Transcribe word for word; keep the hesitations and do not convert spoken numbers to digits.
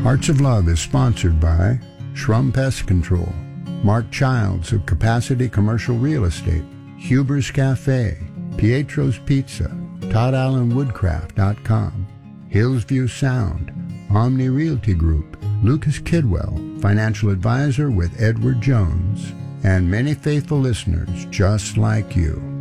Hearts of Love is sponsored by Shrum Pest Control, Mark Childs of Capacity Commercial Real Estate, Huber's Cafe, Pietro's Pizza, Todd Allen Woodcraft dot com, Hillsview Sound, Omni Realty Group, Lucas Kidwell, financial advisor with Edward Jones, and many faithful listeners just like you.